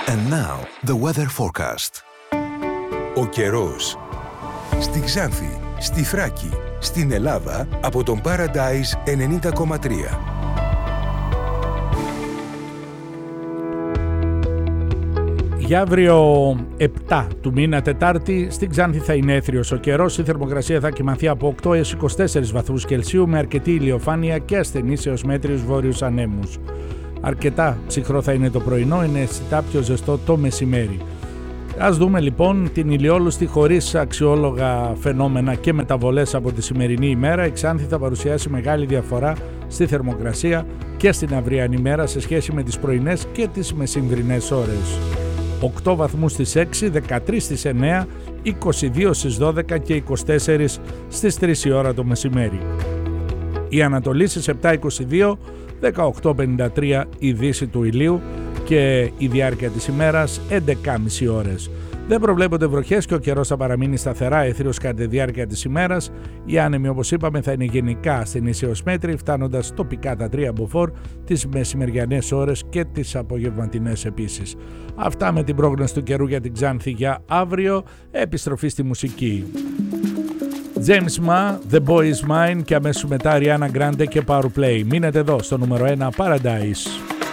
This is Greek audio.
And now, the weather forecast. Ο καιρός. Στη Ξάνθη, στη Θράκη, στην Ελλάδα, από τον Paradise 90,3. Για αύριο 7 του μήνα Τετάρτη, στην Ξάνθη θα είναι έθριος ο καιρός. Η θερμοκρασία θα κοιμανθεί από 8 έως 24 βαθμούς Κελσίου με αρκετή ηλιοφάνεια και ασθενείς έως μέτριους βόρειους ανέμους. Αρκετά ψυχρό θα είναι το πρωινό, είναι αισθητά πιο ζεστό το μεσημέρι. Ας δούμε λοιπόν την ηλιόλουστη χωρίς αξιόλογα φαινόμενα και μεταβολές από τη σημερινή ημέρα. Η Ξάνθη θα παρουσιάσει μεγάλη διαφορά στη θερμοκρασία και στην αυριανή ημέρα σε σχέση με τις πρωινές και τις μεσημβρινές ώρες. 8 βαθμούς στις 6, 13 στις 9, 22 στις 12 και 24 στις 3 η ώρα το μεσημέρι. Η Ανατολή στις 7.22, 18.53 η δύση του ηλίου και η διάρκεια της ημέρας 11.30 ώρες. Δεν προβλέπονται βροχές και ο καιρός θα παραμείνει σταθερά έθριος κατά τη διάρκεια της ημέρας. Οι άνεμοι, όπως είπαμε, θα είναι γενικά ασθενείς έως μέτροι, φτάνοντας τοπικά τα 3 μποφόρ τις μεσημεριανές ώρες και τις απογευματινές επίσης. Αυτά με την πρόγνωση του καιρού για την Ξάνθη για αύριο. Επιστροφή στη μουσική. James Ma, The Boy Is Mine και αμέσως μετά Ariana Grande και Power Play. Μείνετε εδώ στο νούμερο 1 Paradise.